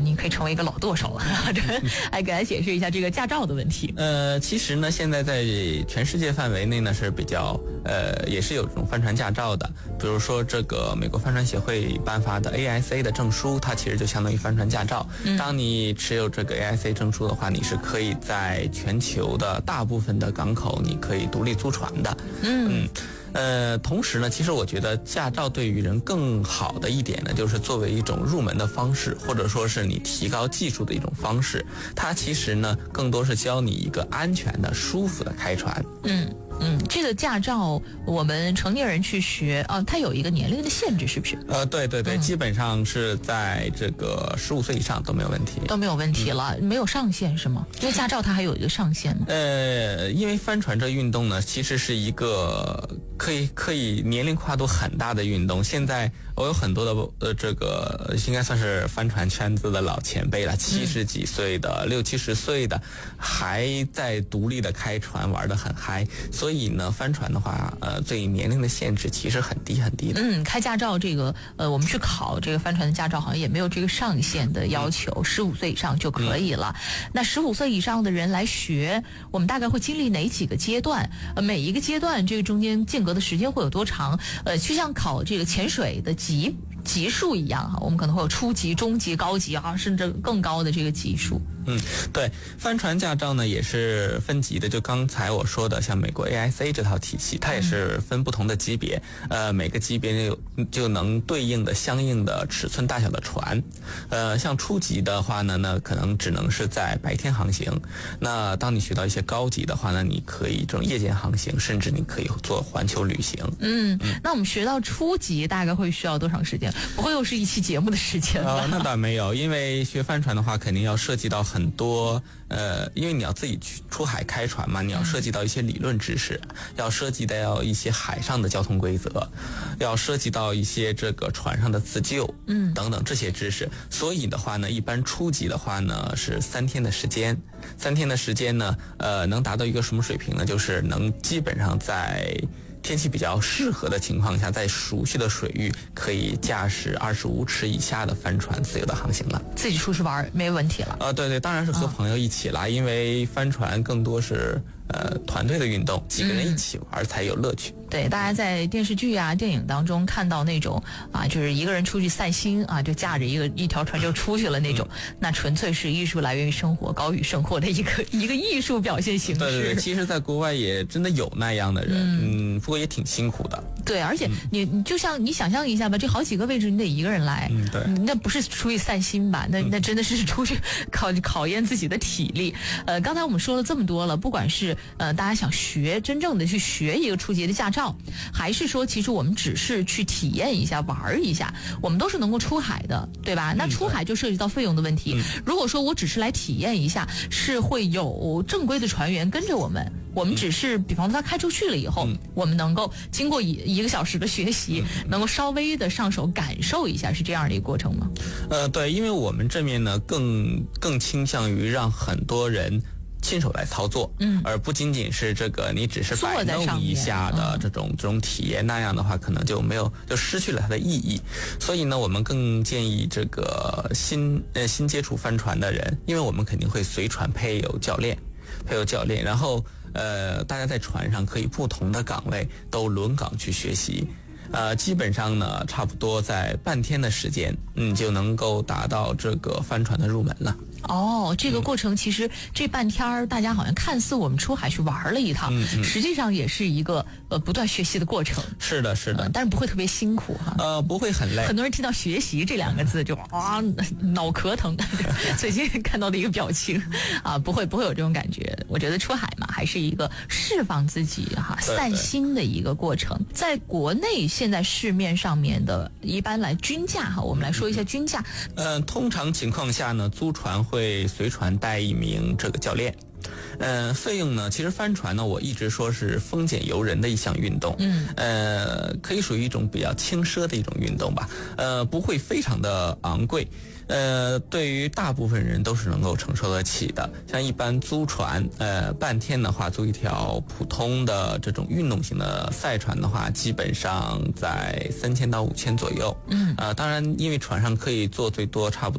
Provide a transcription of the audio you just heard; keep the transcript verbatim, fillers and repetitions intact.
您可以成为一个老舵手，来给大家解释一下这个驾照的问题。 呃，其实呢，现在在全世界范围内呢是比较呃，也是有这种帆船驾照的。比如说这个美国帆船协会颁发的 A S A 的证书，它其实就相当于帆船驾照。嗯、当你持有这个 A S A 证书的话，你是可以在全球的大部分的港口，你可以独立租船的。嗯。嗯呃，同时呢，其实我觉得驾照对于人更好的一点呢，就是作为一种入门的方式，或者说是你提高技术的一种方式。它其实呢，更多是教你一个安全的、舒服的开船。 嗯嗯，这个驾照我们成年人去学啊，它有一个年龄的限制，是不是？ 呃，对对对，嗯、基本上是在这个十五岁以上都没有问题， 都没有问题了，嗯、没有上限是吗？因为驾照它还有一个上限吗？ 呃，因为帆船这运动呢，其实是一个可以可以年龄跨度很大的运动。现在我有很多的呃，这个应该算是帆船圈子的老前辈了，七十几岁的、嗯、六七十岁的，还在独立的开船玩得很嗨。所以呢，帆船的话，呃，对年龄的限制其实很低很低的。 嗯，开驾照这个，呃，我们去考这个帆船的驾照，好像也没有这个上限的要求，十五岁以上就可以了。嗯、那十五岁以上的人来学，我们大概会经历哪几个阶段？呃，每一个阶段这个中间间隔的时间会有多长？呃，就像考这个潜水的级级数一样哈，我们可能会有初级、中级、高级啊，甚至更高的这个级数。 嗯，对，帆船驾照呢也是分级的，就刚才我说的，像美国 A S A 这套体系，它也是分不同的级别，呃，每个级别有就能对应的相应的尺寸大小的船，呃，像初级的话呢，那可能只能是在白天航行，那当你学到一些高级的话呢，你可以这种夜间航行，甚至你可以做环球旅行。 嗯，嗯那我们学到初级大概会需要多长时间？不会又是一期节目的时间吧？ 呃，那倒没有，因为学帆船的话，肯定要涉及到很多，呃，因为你要自己去出海开船嘛，你要涉及到一些理论知识，嗯、要涉及到一些海上的交通规则，要涉及到一些这个船上的自救，嗯，等等这些知识。所以的话呢，一般初级的话呢是三天的时间，三天的时间呢，呃，能达到一个什么水平呢？就是能基本上在天气比较适合的情况下，在熟悉的水域可以驾驶二十五尺以下的帆船自由的航行了。 自己出去玩没问题了？ 呃，对对，当然是和朋友一起啦，嗯、因为帆船更多是呃团队的运动，几个人一起玩才有乐趣。 嗯、对，大家在电视剧啊、电影当中看到那种啊，就是一个人出去散心啊，就驾着一个一条船就出去了那种，嗯、那纯粹是艺术来源于生活、高于生活的一个一个艺术表现形式。 对对对，其实在国外也真的有那样的人，嗯，嗯不过也挺辛苦的。 对，而且你你就像你想象一下吧，这好几个位置你得一个人来， 嗯，对， 那不是出去散心吧？那那真的是出去考考验自己的体力。呃，刚才我们说了这么多了，不管是呃大家想学真正的去学一个初级的驾照，还是说其实我们只是去体验一下、玩一下，我们都是能够出海的，对吧？那出海就涉及到费用的问题。嗯、如果说我只是来体验一下，是会有正规的船员跟着我们。我们只是，比方说他开出去了以后，嗯、我们能够经过一一个小时的学习，嗯、能够稍微的上手感受一下，是这样的一个过程吗？ 呃，对，因为我们这面呢，更更倾向于让很多人亲手来操作，嗯，而不仅仅是这个你只是摆弄一下的这种、嗯、这种体验，那样的话可能就没有就失去了它的意义。所以呢，我们更建议这个新呃新接触帆船的人，因为我们肯定会随船配有教练，配有教练，然后。呃，大家在船上可以不同的岗位都轮岗去学习，呃，基本上呢，差不多在半天的时间，嗯，就能够达到这个帆船的入门了。 哦，这个过程其实这半天儿，大家好像看似我们出海去玩了一趟，嗯嗯、实际上也是一个呃不断学习的过程。 是的，是的， 呃、但是不会特别辛苦哈。 呃，不会很累。 很多人听到学习这两个字就啊脑壳疼，最近看到的一个表情啊，不会不会有这种感觉。我觉得出海嘛，还是一个释放自己哈、散心的一个过程。在国内现在市面上面的，一般来均价哈，我们来说一下均价。 嗯、呃，通常情况下呢，租船会随船带一名这个教练。呃，费用呢，其实帆船呢，我一直说是丰俭由人的一项运动，嗯，呃，可以属于一种比较轻奢的一种运动吧，呃，不会非常的昂贵。呃，对于大部分人都是能够承受得起的。像一般租船，呃，半天的话，租一条普通的这种运动型的赛船的话，基本上在三千到五千左右。嗯，呃，当然，因为船上可以坐最多差不多。